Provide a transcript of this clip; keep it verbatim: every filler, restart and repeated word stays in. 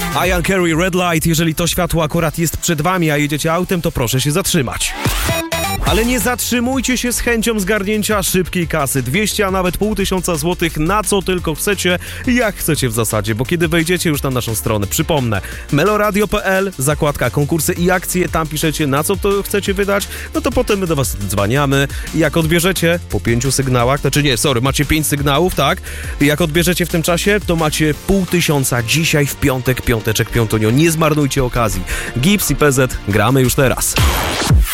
Ian Carey, Red Light. Jeżeli to światło akurat jest przed wami, a jedziecie autem, to proszę się zatrzymać. Ale nie zatrzymujcie się z chęcią zgarnięcia szybkiej kasy. dwieście, a nawet pół tysiąca złotych, na co tylko chcecie, jak chcecie w zasadzie, bo kiedy wejdziecie już na naszą stronę, przypomnę, meloradio kropka p l, zakładka konkursy i akcje, tam piszecie, na co to chcecie wydać, no to potem my do was dzwaniamy i jak odbierzecie po pięciu sygnałach, znaczy nie, sorry, macie pięć sygnałów, tak? I jak odbierzecie w tym czasie, to macie pół tysiąca dzisiaj w piątek, piąteczek, piątunio. Nie zmarnujcie okazji. Gips i P Z, gramy już teraz.